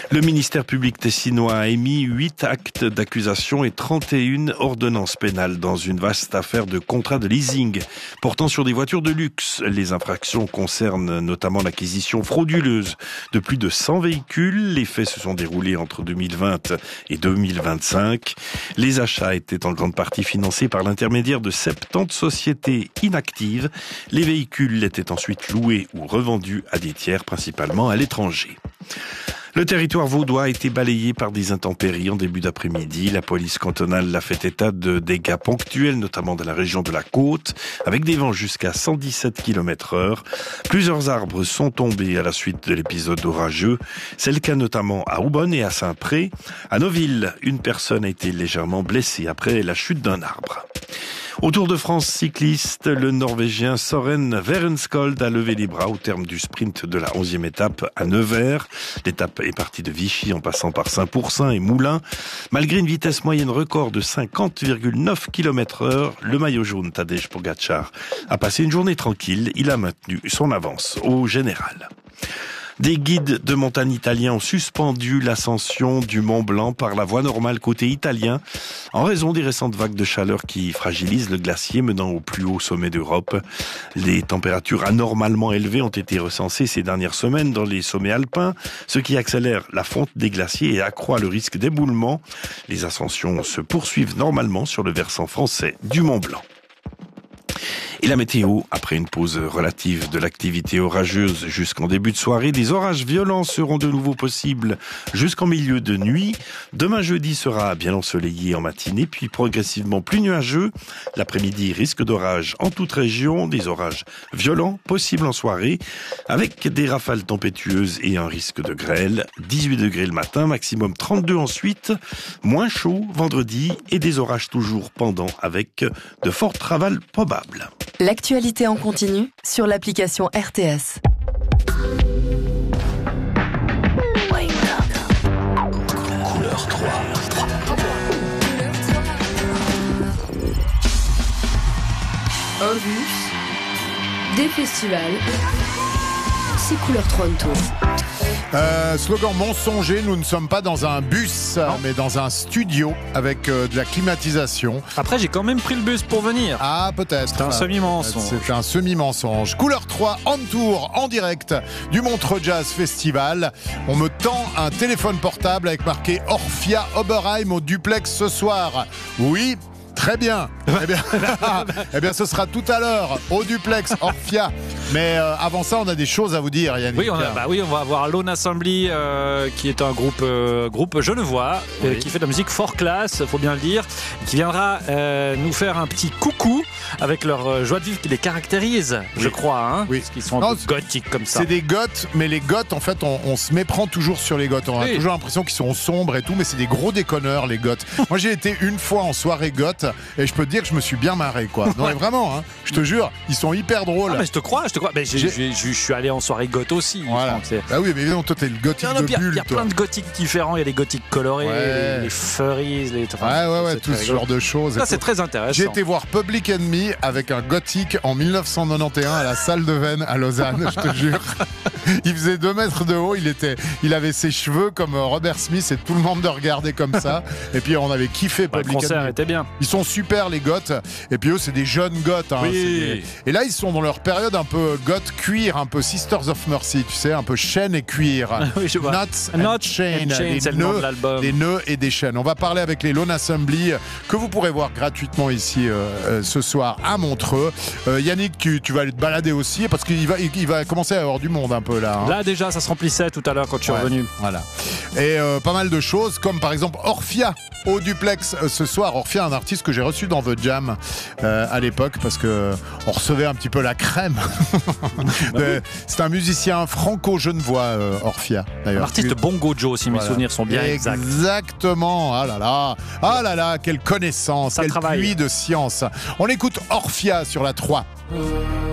Le ministère public tessinois a émis 8 actes d'accusation et 31 ordonnances pénales dans une vaste affaire de contrat de leasing portant sur des voitures de luxe. Les infractions concernent notamment l'acquisition frauduleuse de plus de 100 véhicules. Les faits se sont déroulés entre 2020 et 2025. Les achats étaient en grande partie financés par l'intermédiaire de 70 sociétés inactives. Les véhicules étaient ensuite loués ou revendus à des tiers, principalement à l'étranger. Le territoire vaudois a été balayé par des intempéries en début d'après-midi. La police cantonale a fait état de dégâts ponctuels, notamment dans la région de la Côte, avec des vents jusqu'à 117 km/h. Plusieurs arbres sont tombés à la suite de l'épisode orageux. C'est le cas notamment à Aubonne et à Saint-Pré. À Noville, une personne a été légèrement blessée après la chute d'un arbre. Au Tour de France cycliste, le Norvégien Søren Werenskjold a levé les bras au terme du sprint de la 11e étape à Nevers. L'étape est partie de Vichy en passant par Saint-Pourçain et Moulins. Malgré une vitesse moyenne record de 50,9 km/h, le maillot jaune Tadej Pogačar a passé une journée tranquille. Il a maintenu son avance au général. Des guides de montagne italiens ont suspendu l'ascension du Mont Blanc par la voie normale côté italien en raison des récentes vagues de chaleur qui fragilisent le glacier menant au plus haut sommet d'Europe. Les températures anormalement élevées ont été recensées ces dernières semaines dans les sommets alpins, ce qui accélère la fonte des glaciers et accroît le risque d'éboulement. Les ascensions se poursuivent normalement sur le versant français du Mont Blanc. Et la météo, après une pause relative de l'activité orageuse jusqu'en début de soirée, des orages violents seront de nouveau possibles jusqu'en milieu de nuit. Demain jeudi sera bien ensoleillé en matinée, puis progressivement plus nuageux. L'après-midi, risque d'orage en toute région, des orages violents possibles en soirée, avec des rafales tempétueuses et un risque de grêle. 18 degrés le matin, maximum 32 ensuite, moins chaud vendredi et des orages toujours pendants avec de fortes rafales probables. L'actualité en continu sur l'application RTS. Couleur 3. Un bus, des festivals, c'est Couleur 3 en tout. Slogan mensonger, nous ne sommes pas dans un bus, mais dans un studio avec de la climatisation. Après, j'ai quand même pris le bus pour venir. Ah, peut-être. C'est un semi-mensonge. C'est un semi-mensonge. Couleur 3, on tour, en direct du Montreux Jazz Festival. On me tend un téléphone portable avec marqué Orphia Oberheim au duplex ce soir. Oui. Très bien. Eh bien, ce sera tout à l'heure au duplex Orphia. Mais avant ça, on a des choses à vous dire, Yannick. Oui, on va avoir Lone Assembly, qui est un groupe genevois, qui fait de la musique fort classe, faut bien le dire, qui viendra nous faire un petit coucou avec leur joie de vivre qui les caractérise, je crois, hein, parce qu'ils sont un peu gothiques comme ça. C'est des goths, mais les goths, en fait, on se méprend toujours sur les goths. On a toujours l'impression qu'ils sont sombres et tout, mais c'est des gros déconneurs, les goths. Moi, j'ai été une fois en soirée goth et je peux te dire que je me suis bien marré, quoi. Non, mais vraiment, hein, je te jure, ils sont hyper drôles. Ah, mais je te crois. Mais je suis allé en soirée goth aussi. Voilà. Ah oui, mais évidemment, toi, t'es le gothique de bulle. Il y a plein de gothiques différents. Il y a les gothiques colorés, les furries, les... tout ce genre de choses. Ça, c'est très intéressant. J'ai été voir Public Enemy avec un gothique en 1991 à la salle de Vennes à Lausanne, je te jure. Il faisait 2 mètres de haut, il avait ses cheveux comme Robert Smith et tout le monde le regardait comme ça. Et puis on avait kiffé Public Enemy. Le concert était bien. Ils sont super, les goths. Et puis eux, c'est des jeunes goths. Hein. Oui. Et là, ils sont dans leur période un peu goth cuir, un peu Sisters of Mercy, tu sais, un peu chaîne et cuir. Oui, je vois. Nuts and Chain, c'est le nom de l'album. Des nœuds et des chaînes. On va parler avec les Lone Assembly que vous pourrez voir gratuitement ici ce soir à Montreux. Yannick, tu vas aller te balader aussi parce qu'il va commencer à y avoir du monde un peu là. Hein. Là déjà, ça se remplissait tout à l'heure quand je suis revenu. Voilà. Et pas mal de choses comme par exemple Orphia au duplex ce soir. Orphia, un artiste que j'ai reçu dans The Jam à l'époque parce que on recevait un petit peu la crème. C'est un musicien franco-genevois, Orphia d'ailleurs. Un artiste Bongo Joe, si mes souvenirs sont bien exacts. Exactement. Ah là là, quelle connaissance, quelle pluie de science. On écoute Orphia sur la 3.